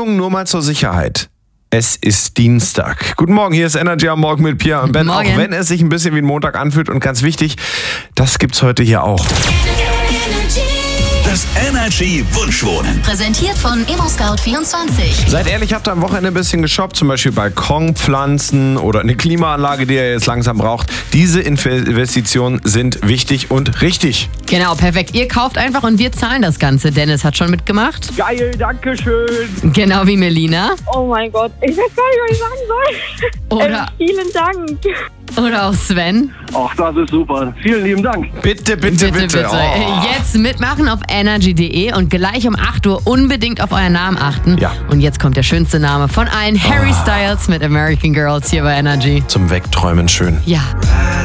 Achtung, nur mal zur Sicherheit. Es ist Dienstag. Guten Morgen, hier ist Energy am Morgen mit Pia und Ben. Morgen. Auch wenn es sich ein bisschen wie ein Montag anfühlt und ganz wichtig, das gibt's heute hier auch. Das Energy Wunschwohnen. Präsentiert von ImmoScout24. Seid ehrlich, habt ihr am Wochenende ein bisschen geshoppt, zum Beispiel Balkonpflanzen oder eine Klimaanlage, die ihr jetzt langsam braucht. Diese Investitionen sind wichtig und richtig. Genau, perfekt. Ihr kauft einfach und wir zahlen das Ganze. Dennis hat schon mitgemacht. Geil, danke schön. Genau wie Melina. Oh mein Gott, ich weiß gar nicht, was ich sagen soll. Oder- Vielen Dank. Oder auch Sven. Ach, das ist super. Vielen lieben Dank. Bitte, bitte, bitte. Oh. Jetzt mitmachen auf energy.de und gleich um 8 Uhr unbedingt auf euren Namen achten. Ja. Und jetzt kommt der schönste Name von allen, Harry Styles mit American Girls hier bei Energy. Zum Wegträumen schön. Ja.